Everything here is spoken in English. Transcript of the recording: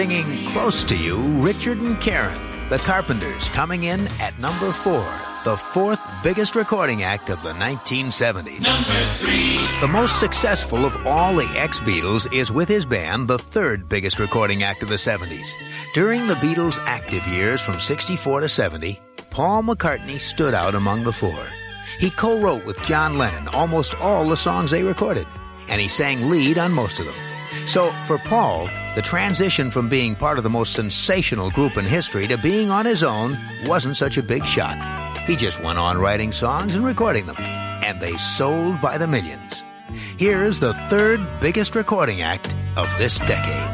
Singing Close to You, Richard and Karen, the Carpenters, coming in at number 4, the 4th biggest recording act of the 1970s. Number 3. The most successful of all the ex-Beatles is with his band, the 3rd biggest recording act of the 70s. During the Beatles' active years from 64 to 70, Paul McCartney stood out among the 4. He co-wrote with John Lennon almost all the songs they recorded, and he sang lead on most of them. So, for Paul, the transition from being part of the most sensational group in history to being on his own wasn't such a big shot. He just went on writing songs and recording them, and they sold by the millions. Here's the 3rd biggest recording act of this decade.